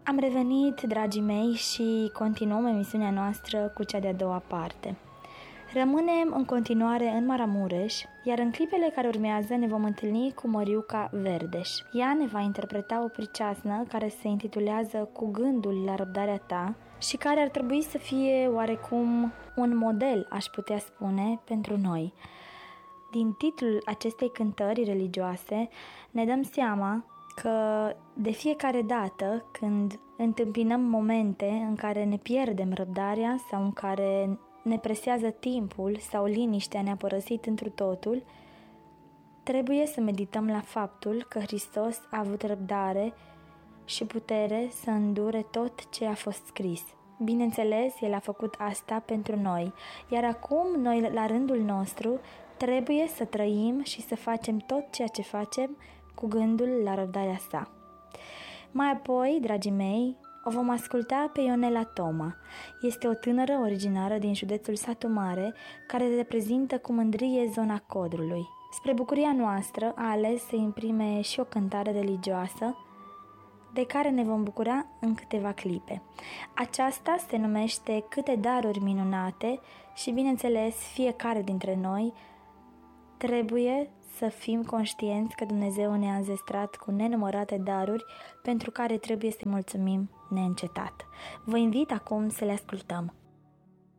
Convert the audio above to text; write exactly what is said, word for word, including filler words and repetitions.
Am revenit, dragii mei, și continuăm emisiunea noastră cu cea de-a doua parte. Rămânem în continuare în Maramureș, iar în clipele care urmează ne vom întâlni cu Măriuca Verdeș. Ea ne va interpreta o priceasnă care se intitulează Cu gândul la răbdarea ta și care ar trebui să fie oarecum un model, aș putea spune, pentru noi. Din titlul acestei cântări religioase ne dăm seama că de fiecare dată când întâmpinăm momente în care ne pierdem răbdarea sau în care ne presează timpul sau liniștea ne-a părăsit întru totul, trebuie să medităm la faptul că Hristos a avut răbdare și putere să îndure tot ce a fost scris. Bineînțeles, El a făcut asta pentru noi, iar acum noi, la rândul nostru, trebuie să trăim și să facem tot ceea ce facem cu gândul la răbdarea sa. Mai apoi, dragii mei, o vom asculta pe Ionela Toma. Este o tânără originară din județul Satu Mare, care reprezintă cu mândrie zona Codrului. Spre bucuria noastră a ales să imprime și o cântare religioasă, de care ne vom bucura în câteva clipe. Aceasta se numește Câte daruri minunate și, bineînțeles, fiecare dintre noi trebuie să fim conștienți că Dumnezeu ne-a înzestrat cu nenumărate daruri pentru care trebuie să mulțumim neîncetat. Vă invit acum să le ascultăm.